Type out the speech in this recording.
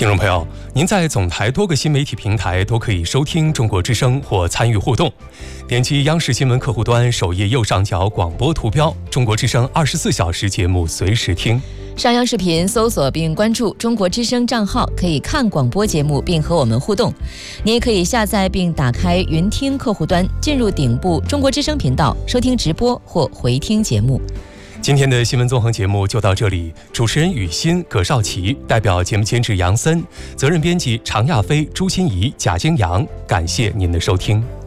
听众朋友，您在总台多个新媒体平台都可以收听中国之声或参与互动。点击央视新闻客户端首页右上角广播图标，中国之声24小时节目随时听。 上央视频搜索并关注中国之声账号，可以看广播节目并和我们互动。您也可以下载并打开云听客户端，进入顶部中国之声频道，收听直播或回听节目。 今天的新闻纵横节目就到这里，主持人雨欣、葛少奇，代表节目监制杨森，责任编辑常亚飞、朱欣怡、贾京阳，感谢您的收听。